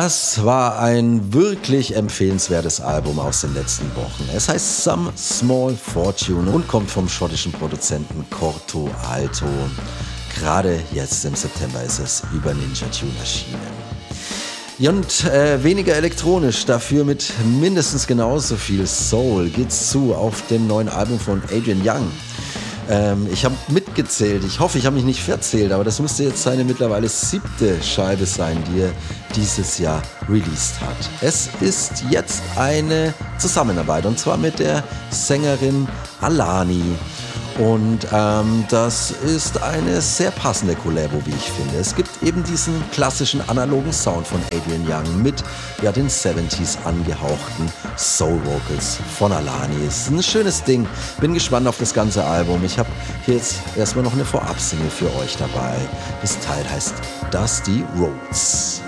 Das war ein wirklich empfehlenswertes Album aus den letzten Wochen. Es heißt Some Small Fortune und kommt vom schottischen Produzenten Corto Alto. Gerade jetzt im September ist es über Ninja Tune erschienen. Und weniger elektronisch, dafür mit mindestens genauso viel Soul geht's zu auf dem neuen Album von Adrian Younge. Ich habe mitgezählt, ich hoffe, ich habe mich nicht verzählt, aber das müsste jetzt seine mittlerweile 7. Scheibe sein, die er dieses Jahr released hat. Es ist jetzt eine Zusammenarbeit und zwar mit der Sängerin Alani. Und das ist eine sehr passende Collabo, wie ich finde. Es gibt eben diesen klassischen analogen Sound von Adrian Younge mit den 70s angehauchten Soul Vocals von Alani. Es ist ein schönes Ding. Bin gespannt auf das ganze Album. Ich habe hier jetzt erstmal noch eine Vorab-Single für euch dabei. Das Teil heißt Dusty Roads.